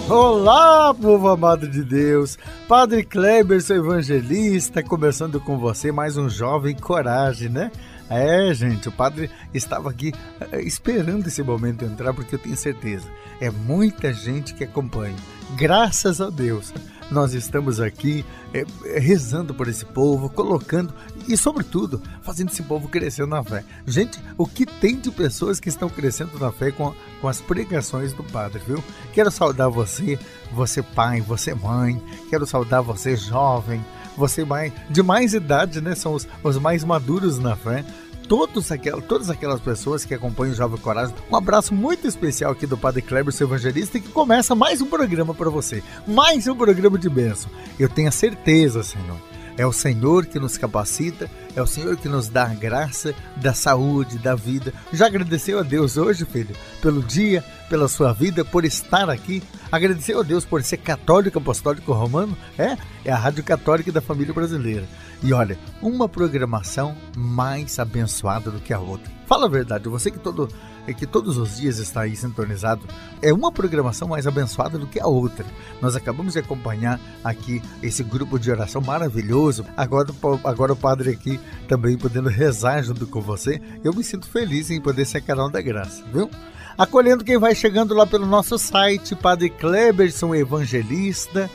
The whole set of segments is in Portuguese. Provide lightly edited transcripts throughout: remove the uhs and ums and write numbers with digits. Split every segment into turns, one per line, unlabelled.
Olá, povo amado de Deus, Padre Kleber, seu evangelista, começando com você mais um Jovem Coragem, né? Gente, o padre estava aqui esperando esse momento entrar, porque eu tenho certeza, é muita gente que acompanha. Graças a Deus, nós estamos aqui rezando por esse povo, colocando e, sobretudo, fazendo esse povo crescer na fé. Gente, o que tem de pessoas que estão crescendo na fé com as pregações do padre, viu? Quero saudar você pai, você mãe, quero saudar você jovem, você de mais idade, né? São os mais maduros na fé. Todas aquelas pessoas que acompanham o Jovem Coragem, um abraço muito especial aqui do Padre Kleber, seu evangelista, que começa mais um programa para você, mais um programa de bênção. Eu tenho a certeza, Senhor, é o Senhor que nos capacita, é o Senhor que nos dá a graça da saúde, da vida. Já agradeceu a Deus hoje, filho, pelo dia, pela sua vida, por estar aqui? Agradeceu a Deus por ser católico, apostólico, romano? É a Rádio Católica da Família Brasileira. E olha, uma programação mais abençoada do que a outra. Fala a verdade, você que todos os dias está aí sintonizado, é uma programação mais abençoada do que a outra. Nós acabamos de acompanhar aqui esse grupo de oração maravilhoso. Agora o padre aqui também podendo rezar junto com você. Eu me sinto feliz em poder ser canal da graça, viu? Acolhendo quem vai chegando lá pelo nosso site, Padre Kleberson Evangelista,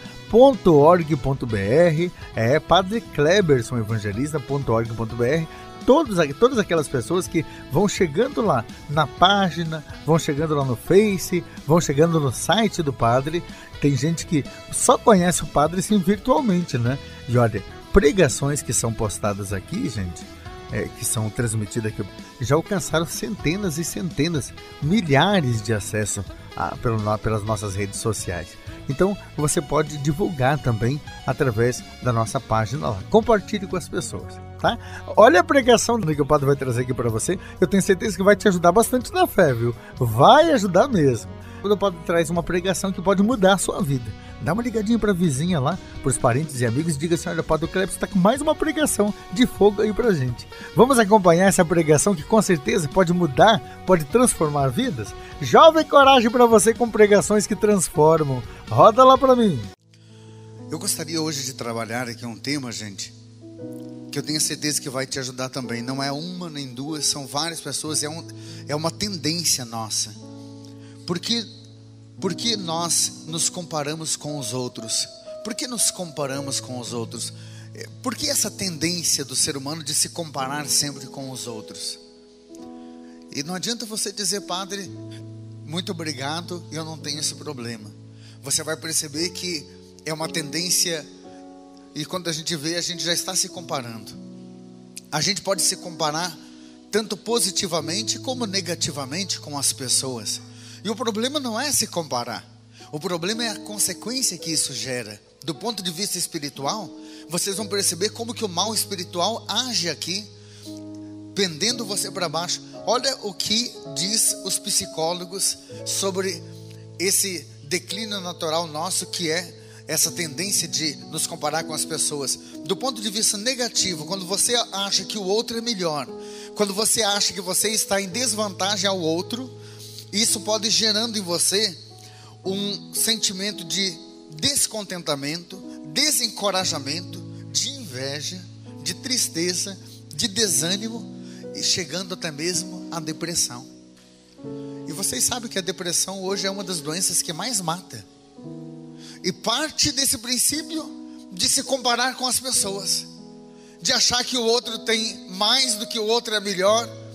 .org.br, Padre Kleberson Evangelista.org.br. Todas aquelas pessoas que vão chegando lá na página, vão chegando lá no Face, vão chegando no site do padre. Tem gente que só conhece o padre assim virtualmente, né? E olha, pregações que são postadas aqui, gente, que são transmitidas aqui, já alcançaram centenas e centenas, milhares de acessos pelas nossas redes sociais. Então você pode divulgar também através da nossa página lá. Compartilhe com as pessoas, tá? Olha a pregação que o padre vai trazer aqui para você. Eu tenho certeza que vai te ajudar bastante na fé, viu? Vai ajudar mesmo. O padre traz uma pregação que pode mudar a sua vida. Dá uma ligadinha para a vizinha lá, para os parentes e amigos, e diga assim: olha, o Padre Kleber está com mais uma pregação de fogo aí para gente. Vamos acompanhar essa pregação que com certeza pode mudar, pode transformar vidas? Jovem Coragem para você com pregações que transformam. Roda lá para mim. Eu gostaria hoje de trabalhar aqui um tema, gente, que eu tenho certeza que vai te ajudar também. Não é uma nem duas, são várias pessoas, é uma tendência nossa. Por que nós nos comparamos com os outros? Por que nos comparamos com os outros? Por que essa tendência do ser humano de se comparar sempre com os outros? E não adianta você dizer: padre, muito obrigado, eu não tenho esse problema. Você vai perceber que é uma tendência, e quando a gente vê, a gente já está se comparando. A gente pode se comparar tanto positivamente como negativamente com as pessoas. E o problema não é se comparar. O problema é a consequência que isso gera. Do ponto de vista espiritual, vocês vão perceber como que o mal espiritual age aqui, pendendo você para baixo. Olha o que diz os psicólogos sobre esse declínio natural nosso, que é essa tendência de nos comparar com as pessoas. Do ponto de vista negativo, quando você acha que o outro é melhor, quando você acha que você está em desvantagem ao outro, isso pode gerando em você um sentimento de descontentamento, desencorajamento, de inveja, de tristeza, de desânimo e chegando até mesmo à depressão. E vocês sabem que a depressão hoje é uma das doenças que mais mata. E parte desse princípio de se comparar com as pessoas, de achar que o outro tem mais do que o outro, é melhor.